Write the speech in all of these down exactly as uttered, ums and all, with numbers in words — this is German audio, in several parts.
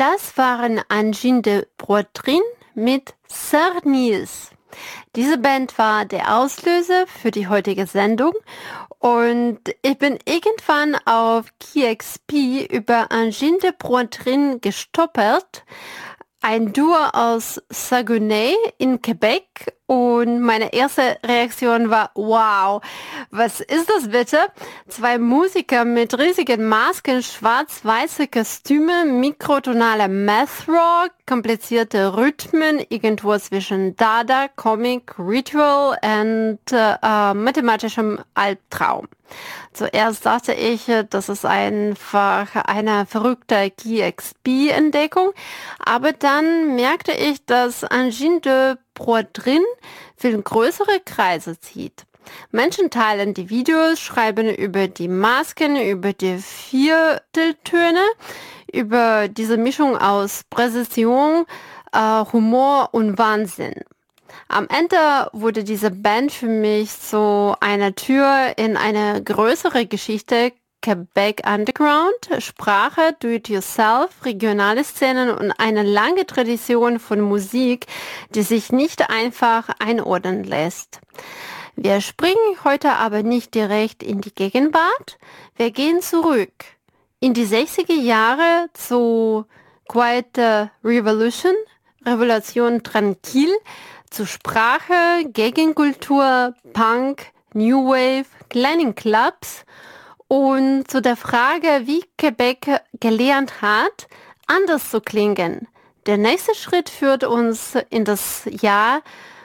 Das waren Angine de Poitrine mit Sir Nils. Diese Band war der Auslöser für die heutige Sendung und ich bin irgendwann auf Key X P über Angine de Poitrine gestolpert, ein Duo aus Saguenay in Quebec, und meine erste Reaktion war, wow, was ist das bitte? Zwei Musiker mit riesigen Masken, schwarz-weiße Kostüme, mikrotonale Math-Rock, komplizierte Rhythmen, irgendwo zwischen Dada, Comic, Ritual und äh, mathematischem Albtraum. Zuerst dachte ich, das ist einfach eine verrückte Key X P-Entdeckung, aber dann merkte ich, dass Angine de Poitrine viel größere Kreise zieht. Menschen teilen die Videos, schreiben über die Masken, über die Vierteltöne, über diese Mischung aus Präzision, äh, Humor und Wahnsinn. Am Ende wurde diese Band für mich so eine Tür in eine größere Geschichte, Quebec Underground, Sprache, Do-it-yourself, regionale Szenen und eine lange Tradition von Musik, die sich nicht einfach einordnen lässt. Wir springen heute aber nicht direkt in die Gegenwart, wir gehen zurück in die sechziger Jahre zu Quiet Revolution, Revolution Tranquille, zu Sprache, Gegenkultur, Punk, New Wave, kleinen Clubs und zu der Frage, wie Quebec gelernt hat, anders zu klingen. Der nächste Schritt führt uns in das Jahr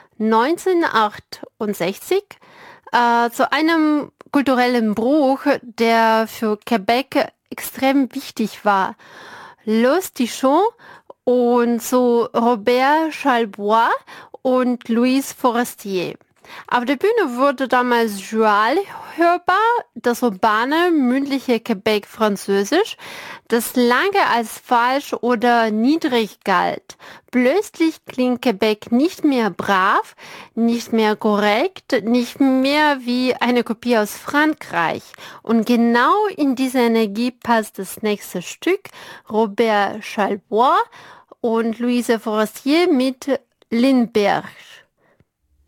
neunzehnhundertachtundsechzig äh, zu einem kulturellen Bruch, der für Quebec extrem wichtig war. Los Tichon und zu Robert Charlebois und Louise Forestier. Auf der Bühne wurde damals Joual hörbar, das urbane, mündliche Quebec-Französisch, das lange als falsch oder niedrig galt. Plötzlich klingt Quebec nicht mehr brav, nicht mehr korrekt, nicht mehr wie eine Kopie aus Frankreich. Und genau in diese Energie passt das nächste Stück, Robert Charlebois und Louise Forestier mit Lindbergh.